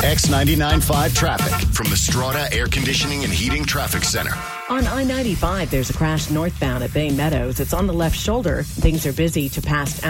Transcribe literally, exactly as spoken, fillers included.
X ninety-nine point five traffic from the Strata Air Conditioning and Heating Traffic Center. On I ninety-five, there's a crash northbound at Bay Meadows. It's on the left shoulder. Things are busy to past